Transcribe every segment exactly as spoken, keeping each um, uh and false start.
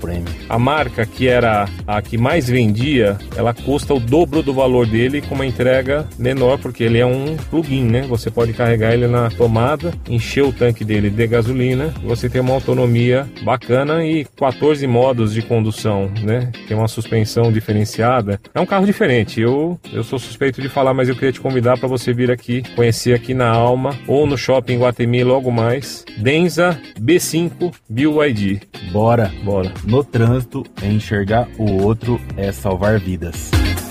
Premium. A marca que era a que mais vendia, ela custa o dobro do valor dele com uma entrega menor, porque ele é um plug-in, né? Você pode carregar ele na tomada, encher o tanque dele de gasolina, você tem uma autonomia bacana e quatorze modos de condução, né? Tem uma suspensão diferenciada. É um carro diferente. Eu, eu sou suspeito de falar, mas eu queria te convidar para você vir aqui, conhecer aqui na Alma ou no Shopping Guatemi logo mais. Denza B cinco B Y D. Bora. Bora. No trânsito, enxergar o outro é salvar vidas.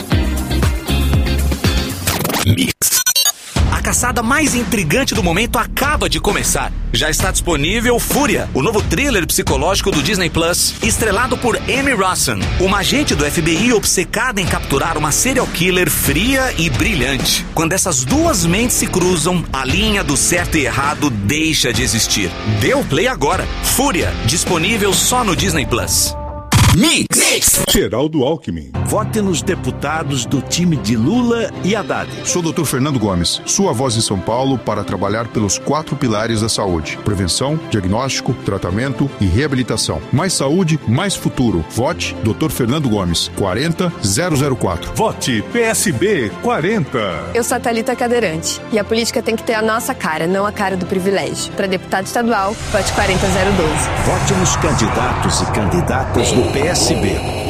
Mix. A caçada mais intrigante do momento acaba de começar. Já está disponível Fúria, o novo thriller psicológico do Disney Plus, estrelado por Amy Rossen, uma agente do F B I obcecada em capturar uma serial killer fria e brilhante. Quando essas duas mentes se cruzam, a linha do certo e errado deixa de existir. Dê o play agora. Fúria, disponível só no Disney Plus. Mix. Mix. Geraldo Alckmin. Vote nos deputados do time de Lula e Haddad. Sou o doutor Fernando Gomes, sua voz em São Paulo para trabalhar pelos quatro pilares da saúde: prevenção, diagnóstico, tratamento e reabilitação. Mais saúde, mais futuro. Vote doutor Fernando Gomes, quarenta zero zero quatro. Vote P S B quarenta. Eu sou a Thalita Cadeirante e a política tem que ter a nossa cara, não a cara do privilégio. Para deputado estadual, vote quarenta zero doze. Vote nos candidatos e candidatas do P S B.